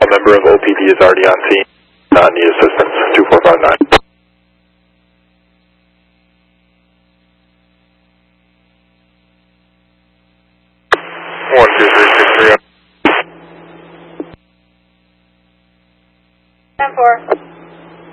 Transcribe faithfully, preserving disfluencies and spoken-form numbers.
member of O P D is already on scene. Not need assistance. two four five nine. one two three six three. ten four.